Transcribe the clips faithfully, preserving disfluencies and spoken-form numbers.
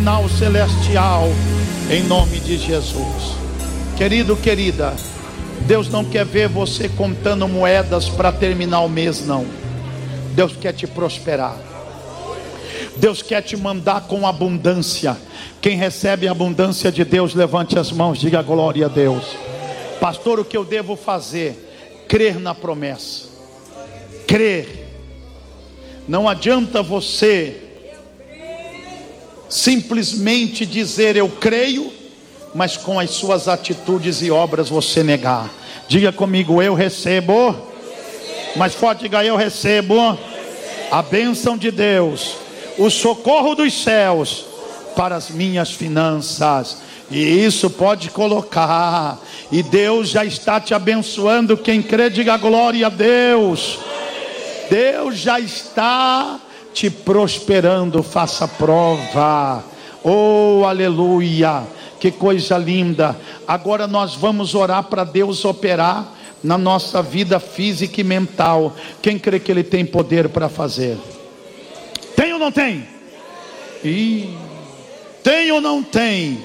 final celestial, em nome de Jesus. Querido, querida, Deus não quer ver você contando moedas para terminar o mês, não. Deus quer te prosperar. Deus quer te mandar com abundância. Quem recebe a abundância de Deus, levante as mãos, diga glória a Deus. Pastor, o que eu devo fazer? Crer na promessa. Crer. Não adianta você simplesmente dizer eu creio, mas com as suas atitudes e obras você negar. Diga comigo, eu recebo. Mais forte, diga, eu recebo a bênção de Deus, o socorro dos céus para as minhas finanças. E isso pode colocar. E Deus já está te abençoando. Quem crê, diga glória a Deus. Deus já está te prosperando. Faça prova. Oh, aleluia. Que coisa linda. Agora nós vamos orar para Deus operar na nossa vida física e mental. Quem crê que Ele tem poder para fazer? Tem ou não tem? Ih, tem ou não tem?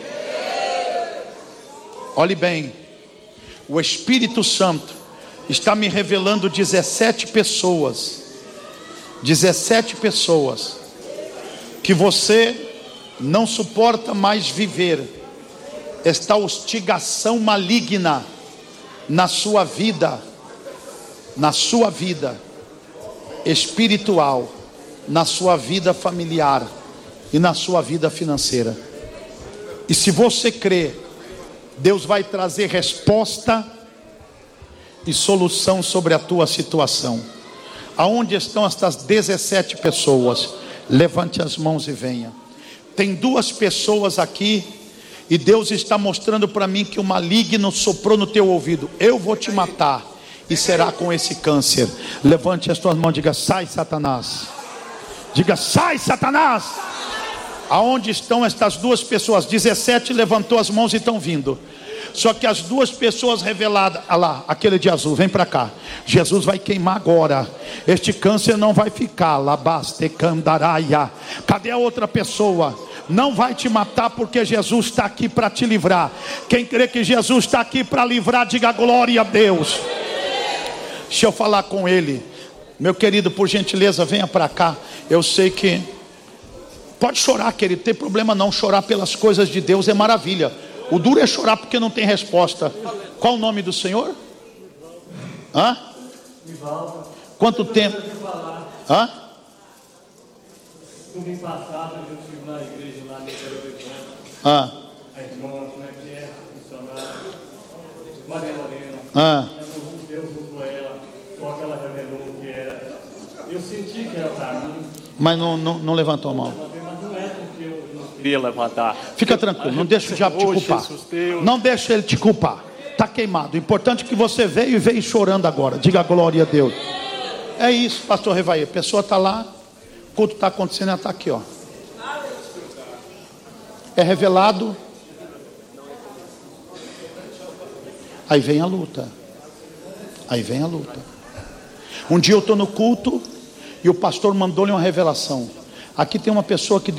Olhe bem, o Espírito Santo está me revelando dezessete pessoas, dezessete pessoas, que você não suporta mais viver esta hostigação maligna na sua vida, na sua vida espiritual, na sua vida familiar e na sua vida financeira. E se você crê, Deus vai trazer resposta e solução sobre a tua situação. Aonde estão estas dezessete pessoas? Levante as mãos e venha. Tem duas pessoas aqui, e Deus está mostrando para mim que o maligno soprou no teu ouvido: eu vou te matar, e será com esse câncer. Levante as tuas mãos e diga: sai, Satanás. Diga: sai, Satanás. Aonde estão estas duas pessoas? dezessete levantou as mãos e estão vindo. Só que as duas pessoas reveladas, ah lá, aquele de azul, vem para cá. Jesus vai queimar agora. Este câncer não vai ficar. Labaste candaraia. Cadê a outra pessoa? Não vai te matar, porque Jesus está aqui para te livrar. Quem crê que Jesus está aqui para livrar, diga glória a Deus. Deixa eu falar com ele. Meu querido, por gentileza, venha para cá. Eu sei que pode chorar, querido, não tem problema não. Chorar pelas coisas de Deus é maravilha. O duro é chorar porque não tem resposta. Qual o nome do Senhor? Hã? Quanto tempo? Hã? Domingo passado eu estive na igreja lá no Ah. A irmã, como é que é? Missionária Maria Lorena. Ah. Deus usou ela, só que ela revelou que era. Eu senti que era para mim. Mas não, não, não levantou a mão. Mas não é porque eu não queria levantar. Fica tranquilo, não deixa o diabo te culpar. Não deixa ele te culpar. Está queimado. O importante é que você veio e veio chorando agora. Diga glória a Deus. É isso, pastor Revaí. A pessoa está lá, o culto está acontecendo, ela está aqui, ó. É revelado. Aí vem a luta. Aí vem a luta. Um dia eu estou no culto e o pastor mandou-lhe uma revelação. Aqui tem uma pessoa que